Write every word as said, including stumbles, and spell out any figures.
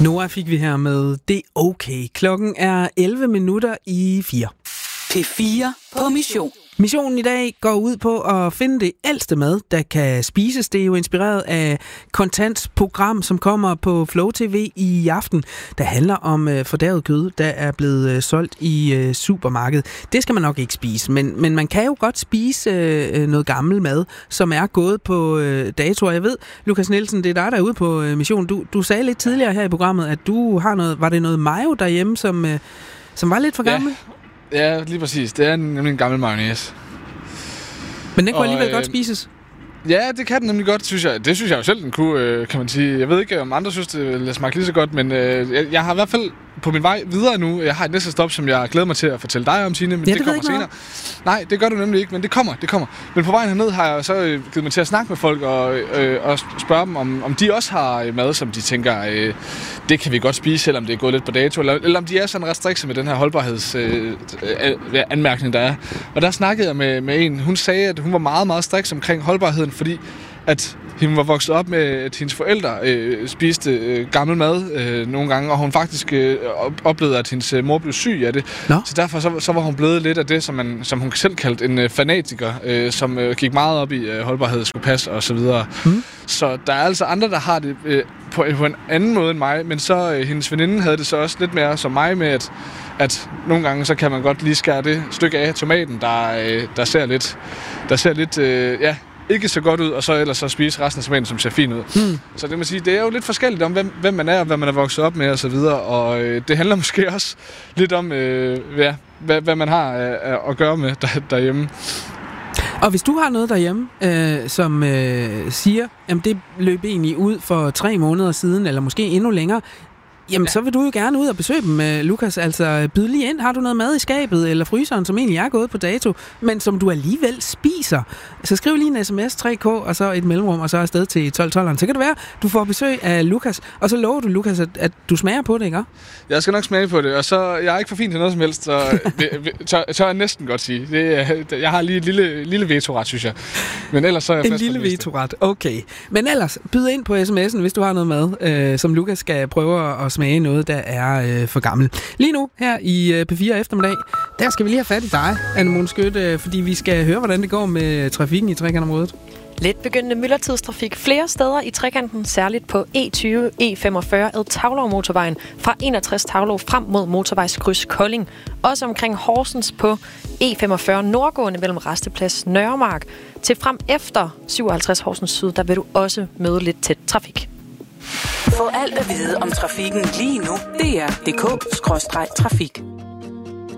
Noah fik vi her med Det Okay. Klokken er elleve minutter i fire. P fire på mission. Missionen i dag går ud på at finde det ældste mad, der kan spises. Det er jo inspireret af Kontants program, som kommer på Flow T V i aften, der handler om øh, fordærvet kød, der er blevet øh, solgt i øh, supermarkedet. Det skal man nok ikke spise, men, men man kan jo godt spise øh, noget gammel mad, som er gået på øh, dato. Jeg ved, Lukas Nielsen, det er dig, der er ude på øh, missionen. Du, du sagde lidt tidligere her i programmet, at du har noget, var det noget mayo derhjemme, som, øh, som var lidt for gammel? Ja. Ja, lige præcis. Det er nemlig en gammel mayonnaise. Men den kunne og, alligevel øh, godt spises? Ja, det kan den nemlig godt, synes jeg. Det synes jeg jo selv, den kunne, kan man sige. Jeg ved ikke, om andre synes, det smager lige så godt, men øh, jeg har i hvert fald på min vej videre nu. Jeg har et næste stop, som jeg glæder mig til at fortælle dig om, Tine, men ja, det, det kommer senere. Nej, det gør du nemlig ikke, men det kommer, det kommer. Men på vejen herned har jeg så øh, givet mig til at snakke med folk og, øh, og spørge dem, om, om de også har mad, som de tænker, øh, det kan vi godt spise, selvom det er gået lidt på dato, eller, eller om de er sådan ret strikse med den her holdbarhedsanmærkning, øh, der er. Og der snakkede jeg med, med en, hun sagde, at hun var meget, meget striks omkring holdbarheden, fordi at hun var vokset op med, at hendes forældre øh, spiste øh, gammel mad øh, nogle gange, og hun faktisk øh, oplevede, at hendes øh, mor blev syg af det. Nå. Så derfor så, så var hun blevet lidt af det, som, man, som hun selv kaldte en øh, fanatiker, øh, som øh, gik meget op i øh, holdbarhed, skulle passe og så videre. Mm. Så der er altså andre, der har det øh, på, på en anden måde end mig, men så øh, hendes veninde havde det så også lidt mere som mig med, at, at nogle gange så kan man godt lige skære det stykke af tomaten, der, øh, der ser lidt, der ser lidt, øh, ja, ikke så godt ud, og så ellers så spise resten af tomaten, som ser fin ud. Mm. Så det, man sige, det er jo lidt forskelligt om, hvem, hvem man er, og hvad man er vokset op med, og så videre. Og øh, det handler måske også lidt om, øh, ja, hvad, hvad man har øh, at gøre med der, derhjemme. Og hvis du har noget derhjemme, øh, som øh, siger, at det løb egentlig ud for tre måneder siden, eller måske endnu længere, jamen, ja. Så vil du jo gerne ud og besøge dem, Lukas. Altså, byd lige ind. Har du noget mad i skabet eller fryseren, som egentlig er gået på dato, men som du alligevel spiser? Så skriv lige en sms, tre k, og så et mellemrum, og så afsted til tolv tolv. Så kan det være, du får besøg af Lukas, og så lover du, Lukas, at, at du smager på det, ikke? Jeg skal nok smage på det, og så jeg er ikke for fin til noget som helst, så tør, tør jeg næsten godt sige. Det, jeg har lige et lille, lille vetoret, synes jeg. Men ellers så er jeg en lille vetoret, okay. Men ellers, byd ind på sms'en, hvis du har noget mad, øh, som Lukas skal prøve at smage noget, der er øh, for gammel. Lige nu, her i øh, P fire eftermiddag, der skal vi lige have fat i dig, Anne Mundskytte, øh, fordi vi skal høre, hvordan det går med trafikken i trekantområdet. Let begyndende myldretidstrafik flere steder i trekanten, særligt på E tyve, E femogfyrre ad Tavlov-motorvejen fra enogtres Tavlov frem mod motorvejskryds Kolding. Også omkring Horsens på E femogfyrre nordgående mellem Rasteplads Nørremark til frem efter syvoghalvtreds Horsens Syd, der vil du også møde lidt tæt trafik. Få alt at vide om trafikken lige nu. D R punktum d k skråstreg trafik.